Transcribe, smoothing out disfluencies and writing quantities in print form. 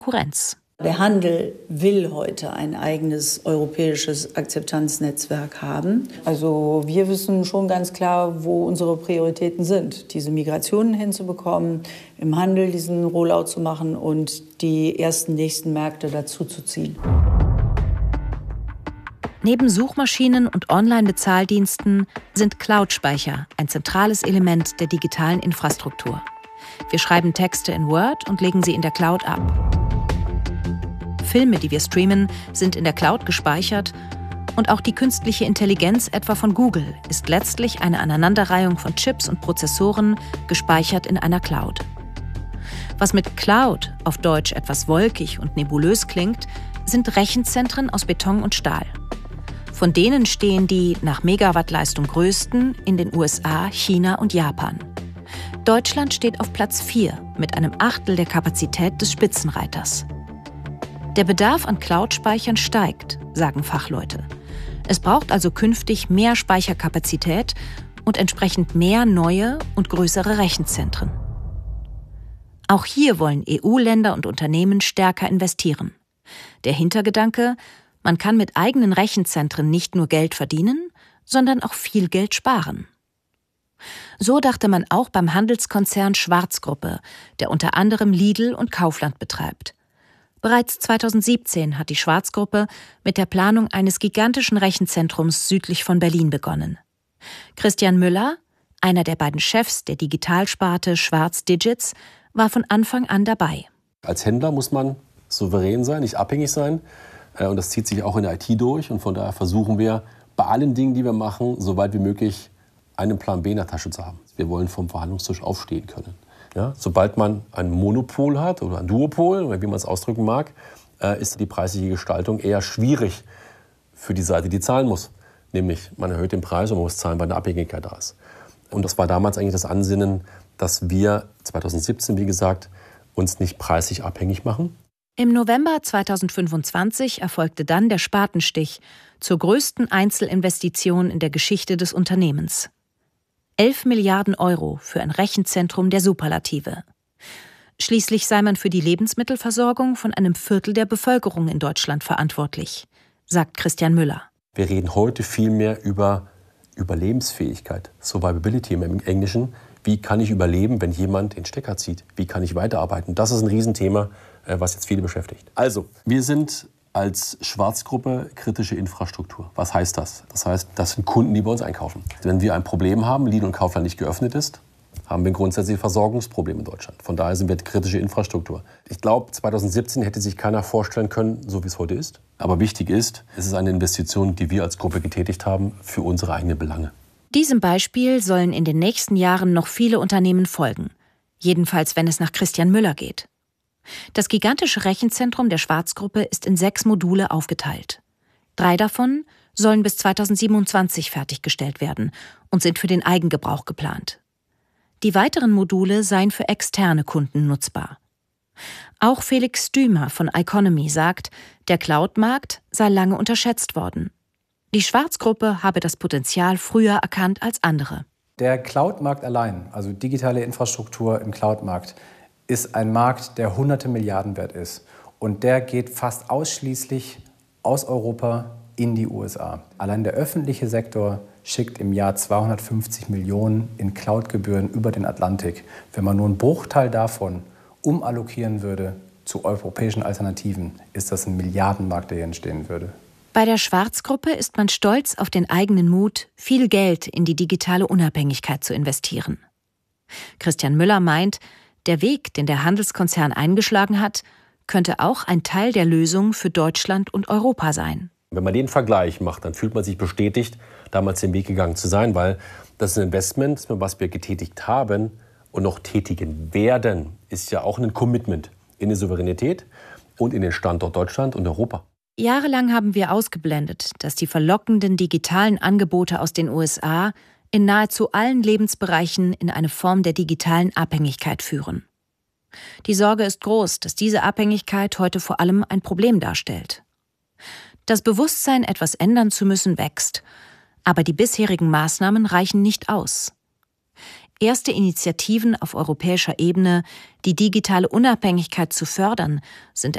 Konkurrenz. Der Handel will heute ein eigenes europäisches Akzeptanznetzwerk haben. Also wir wissen schon ganz klar, wo unsere Prioritäten sind. Diese Migrationen hinzubekommen, im Handel diesen Rollout zu machen und die ersten nächsten Märkte dazu zu ziehen. Neben Suchmaschinen und Online-Bezahldiensten sind Cloud-Speicher ein zentrales Element der digitalen Infrastruktur. Wir schreiben Texte in Word und legen sie in der Cloud ab. Filme, die wir streamen, sind in der Cloud gespeichert und auch die künstliche Intelligenz etwa von Google ist letztlich eine Aneinanderreihung von Chips und Prozessoren gespeichert in einer Cloud. Was mit Cloud auf Deutsch etwas wolkig und nebulös klingt, sind Rechenzentren aus Beton und Stahl. Von denen stehen die nach Megawattleistung größten in den USA, China und Japan. Deutschland steht auf Platz 4 mit einem Achtel der Kapazität des Spitzenreiters. Der Bedarf an Cloud-Speichern steigt, sagen Fachleute. Es braucht also künftig mehr Speicherkapazität und entsprechend mehr neue und größere Rechenzentren. Auch hier wollen EU-Länder und Unternehmen stärker investieren. Der Hintergedanke: Man kann mit eigenen Rechenzentren nicht nur Geld verdienen, sondern auch viel Geld sparen. So dachte man auch beim Handelskonzern Schwarz-Gruppe, der unter anderem Lidl und Kaufland betreibt. Bereits 2017 hat die Schwarz-Gruppe mit der Planung eines gigantischen Rechenzentrums südlich von Berlin begonnen. Christian Müller, einer der beiden Chefs der Digitalsparte Schwarz Digits, war von Anfang an dabei. Als Händler muss man souverän sein, nicht abhängig sein. Und das zieht sich auch in der IT durch. Und von daher versuchen wir, bei allen Dingen, die wir machen, so weit wie möglich einen Plan B in der Tasche zu haben. Wir wollen vom Verhandlungstisch aufstehen können. Ja, sobald man ein Monopol hat oder ein Duopol, oder wie man es ausdrücken mag, ist die preisliche Gestaltung eher schwierig für die Seite, die zahlen muss. Nämlich, man erhöht den Preis und man muss zahlen, weil eine Abhängigkeit da ist. Und das war damals eigentlich das Ansinnen, dass wir 2017, wie gesagt, uns nicht preislich abhängig machen. Im November 2025 erfolgte dann der Spatenstich zur größten Einzelinvestition in der Geschichte des Unternehmens. 11 Milliarden Euro für ein Rechenzentrum der Superlative. Schließlich sei man für die Lebensmittelversorgung von einem Viertel der Bevölkerung in Deutschland verantwortlich, sagt Christian Müller. Wir reden heute viel mehr über Überlebensfähigkeit, Survivability im Englischen. Wie kann ich überleben, wenn jemand den Stecker zieht? Wie kann ich weiterarbeiten? Das ist ein Riesenthema, was jetzt viele beschäftigt. Also, wir sind als Schwarz-Gruppe kritische Infrastruktur. Was heißt das? Das heißt, das sind Kunden, die bei uns einkaufen. Wenn wir ein Problem haben, Lidl und Kaufland nicht geöffnet ist, haben wir grundsätzlich Versorgungsprobleme in Deutschland. Von daher sind wir kritische Infrastruktur. Ich glaube, 2017 hätte sich keiner vorstellen können, so wie es heute ist. Aber wichtig ist, es ist eine Investition, die wir als Gruppe getätigt haben für unsere eigenen Belange. Diesem Beispiel sollen in den nächsten Jahren noch viele Unternehmen folgen. Jedenfalls, wenn es nach Christian Müller geht. Das gigantische Rechenzentrum der Schwarz-Gruppe ist in 6 Module aufgeteilt. 3 davon sollen bis 2027 fertiggestellt werden und sind für den Eigengebrauch geplant. Die weiteren Module seien für externe Kunden nutzbar. Auch Felix Stümer von Iconomy sagt, der Cloud-Markt sei lange unterschätzt worden. Die Schwarz-Gruppe habe das Potenzial früher erkannt als andere. Der Cloud-Markt allein, also digitale Infrastruktur im Cloud-Markt, ist ein Markt, der hunderte Milliarden wert ist. Und der geht fast ausschließlich aus Europa in die USA. Allein der öffentliche Sektor schickt im Jahr 250 Millionen in Cloud-Gebühren über den Atlantik. Wenn man nur einen Bruchteil davon umallokieren würde zu europäischen Alternativen, ist das ein Milliardenmarkt, der hier entstehen würde. Bei der Schwarz-Gruppe ist man stolz auf den eigenen Mut, viel Geld in die digitale Unabhängigkeit zu investieren. Christian Müller meint, der Weg, den der Handelskonzern eingeschlagen hat, könnte auch ein Teil der Lösung für Deutschland und Europa sein. Wenn man den Vergleich macht, dann fühlt man sich bestätigt, damals den Weg gegangen zu sein, weil das ist ein Investment, was wir getätigt haben und noch tätigen werden, ist ja auch ein Commitment in die Souveränität und in den Standort Deutschland und Europa. Jahrelang haben wir ausgeblendet, dass die verlockenden digitalen Angebote aus den USA in nahezu allen Lebensbereichen in eine Form der digitalen Abhängigkeit führen. Die Sorge ist groß, dass diese Abhängigkeit heute vor allem ein Problem darstellt. Das Bewusstsein, etwas ändern zu müssen, wächst, aber die bisherigen Maßnahmen reichen nicht aus. Erste Initiativen auf europäischer Ebene, die digitale Unabhängigkeit zu fördern, sind